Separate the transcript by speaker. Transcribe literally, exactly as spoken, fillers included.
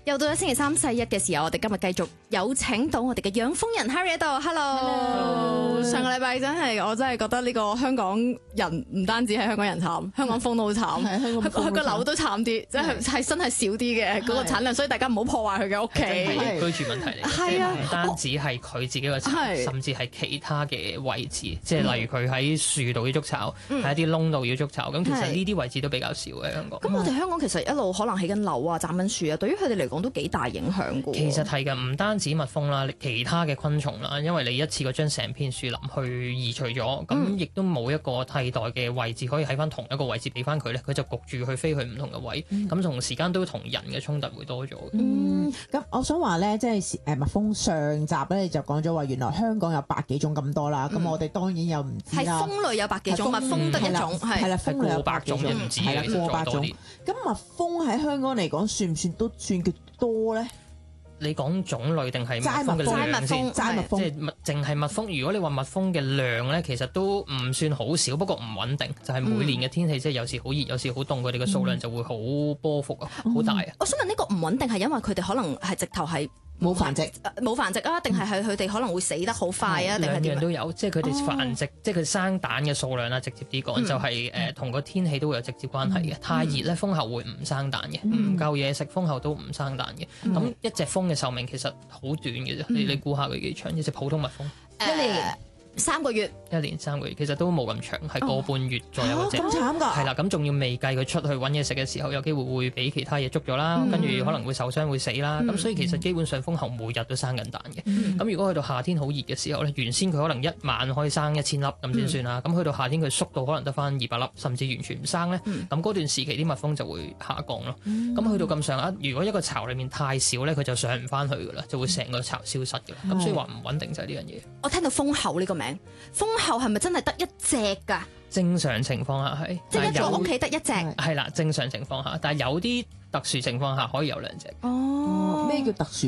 Speaker 1: 又到咗星期三四一嘅時候，我哋今日繼續有請到我哋嘅養蜂人 Harry 喺度 ，Hello。
Speaker 2: Hello。上個禮拜真係我真係覺得呢個香港人唔單止係香港人慘，香港蜂都好慘，佢佢個樓都慘啲，即係係真係少啲嘅嗰個產量，所以大家唔好破壞佢嘅屋企。
Speaker 3: 係居住問題嚟嘅，
Speaker 2: 係啊，
Speaker 3: 唔單止係佢自己嘅巢，甚至係其他嘅位置，即係例如佢喺樹度要築巢，喺一啲窿度要築巢，咁其實呢啲位置都比較少嘅香港。
Speaker 1: 咁我哋香港其實一路可能起緊樓啊、斬緊樹啊，對於佢哋嚟講都幾大影響㗎。
Speaker 3: 其實係嘅，唔單止蜜蜂啦，其他嘅昆蟲啦，因為你一次過將成片樹林去移除咗，咁亦都冇一個替代嘅位置可以喺翻同一個位置俾翻佢咧，佢就焗住去飛去唔同嘅位，咁、嗯、同時間都同人嘅衝突會多咗。
Speaker 4: 嗯，咁我想話咧，即係誒蜜蜂上集咧就講咗話，原來香港有百幾種咁多啦，咁、嗯、我哋當然又唔知啦。
Speaker 1: 係蜂類有百幾種，蜜蜂得一種，
Speaker 4: 係啦，蜂類有百幾種，
Speaker 3: 唔止嘅，
Speaker 4: 過百種。咁蜜蜂喺香港嚟講，算唔算都算叫多咧？
Speaker 3: 你講種類定係蜜蜂嘅量先？
Speaker 4: 齋蜜蜂，
Speaker 3: 即係蜜，淨係蜜蜂。如果你話蜜蜂嘅量咧，其實都唔算好少，不過唔穩定。就係、是、每年嘅天氣，即係有時好熱，有時好凍，佢哋嘅數量就會好波幅啊，好、嗯、大啊。
Speaker 1: 我想問呢個唔穩定係因為佢哋可能係直頭係
Speaker 4: 冇繁殖，
Speaker 1: 冇繁殖啊？定係係佢哋可能會死得好快啊？定係
Speaker 3: 兩樣都有，即係佢哋繁殖，哦、即係佢生蛋嘅數量啦。直接啲講、嗯、就係誒同個天氣都會有直接關係嘅。嗯、太熱咧，蜂后會唔生蛋嘅，唔、嗯、夠嘢食，蜂后都唔生蛋嘅。咁、嗯、一隻蜂嘅壽命其實好短嘅啫、嗯。你你估下佢幾長？一隻普通蜜蜂
Speaker 1: 一年三個月，
Speaker 3: 一年三個月，其實都冇咁長，係個半月左右嘅啫。
Speaker 4: 咁慘㗎！係
Speaker 3: 啦，咁仲要未計佢出去揾嘢食嘅時候，有機會會俾其他嘢捉咗啦，跟、嗯、住可能會受傷會死啦。咁、嗯、所以其實基本上蜂后每日都生緊蛋嘅。咁、嗯、如果去到夏天好熱嘅時候咧，原先佢可能一晚可以生一千粒咁先算啦。咁、嗯、去到夏天佢縮到可能得翻二百粒，甚至完全唔生咧。咁、嗯、嗰段時期啲蜜蜂就會下降咯。咁、嗯、去到咁上下，如果一個巢裡面太少咧，佢就上唔翻去㗎啦，就會成個巢消失㗎。咁、嗯、所以話唔穩定就係呢樣嘢。
Speaker 1: 我聽到蜂后呢個名，蜂后係咪真係得一隻㗎？
Speaker 3: 正常情況下係，
Speaker 1: 即係一個屋企得一隻。
Speaker 3: 係啦，正常情況下，但係有啲特殊情況下可以有兩隻。
Speaker 4: 哦，咩叫特殊